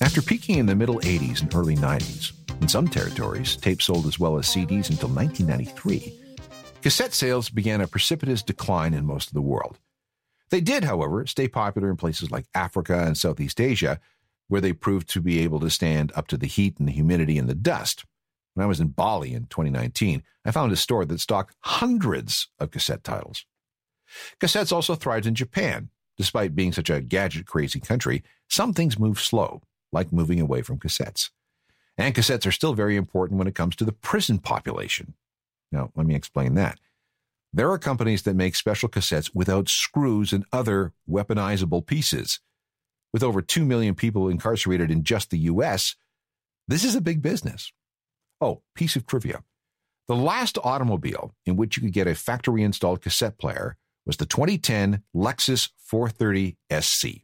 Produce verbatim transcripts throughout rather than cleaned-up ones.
After peaking in the middle eighties and early nineties, in some territories, tapes sold as well as C Ds until nineteen ninety-three, cassette sales began a precipitous decline in most of the world. They did, however, stay popular in places like Africa and Southeast Asia, where they proved to be able to stand up to the heat and the humidity and the dust. When I was in Bali in twenty nineteen, I found a store that stocked hundreds of cassette titles. Cassettes also thrived in Japan. Despite being such a gadget-crazy country, some things move slow, like moving away from cassettes. And cassettes are still very important when it comes to the prison population. Now, let me explain that. There are companies that make special cassettes without screws and other weaponizable pieces. With over two million people incarcerated in just the U S, this is a big business. Oh, piece of trivia. The last automobile in which you could get a factory-installed cassette player was the twenty ten Lexus four thirty S C.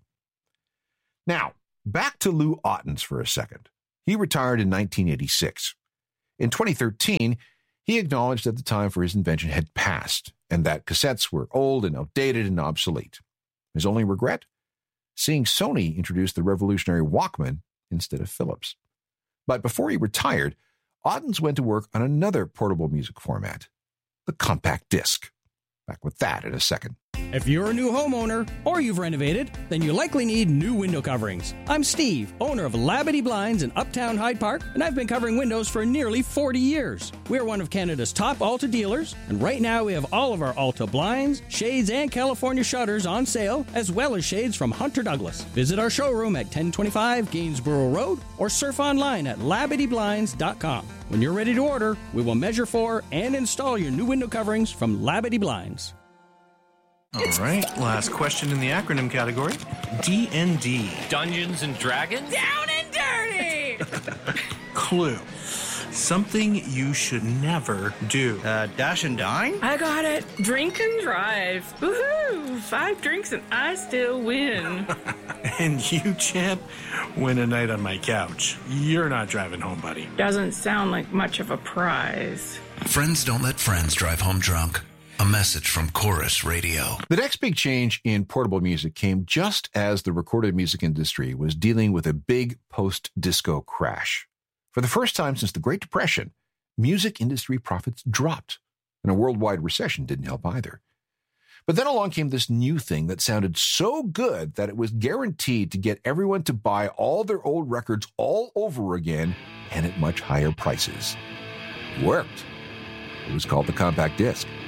Now, back to Lou Ottens for a second. He retired in nineteen eighty-six. In twenty thirteen, he acknowledged that the time for his invention had passed and that cassettes were old and outdated and obsolete. His only regret? Seeing Sony introduce the revolutionary Walkman instead of Philips. But before he retired, Ottens went to work on another portable music format, the compact disc. Back with that in a second. If you're a new homeowner or you've renovated, then you likely need new window coverings. I'm Steve, owner of Labadee Blinds in Uptown Hyde Park, and I've been covering windows for nearly forty years. We're one of Canada's top Alta dealers, and right now we have all of our Alta blinds, shades, and California shutters on sale, as well as shades from Hunter Douglas. Visit our showroom at ten twenty-five Gainsborough Road or surf online at labadee blinds dot com. When you're ready to order, we will measure for and install your new window coverings from Labadee Blinds. All right, last question in the acronym category. D and D. Dungeons and Dragons? Down and dirty! Clue. Something you should never do. Uh, dash and dine? I got it. Drink and drive. Woohoo! Five drinks and I still win. And you, champ, win a night on my couch. You're not driving home, buddy. Doesn't sound like much of a prize. Friends don't let friends drive home drunk. A message from Chorus Radio. The next big change in portable music came just as the recorded music industry was dealing with a big post-disco crash. For the first time since the Great Depression, music industry profits dropped, and a worldwide recession didn't help either. But then along came this new thing that sounded so good that it was guaranteed to get everyone to buy all their old records all over again and at much higher prices. It worked. It was called the compact disc.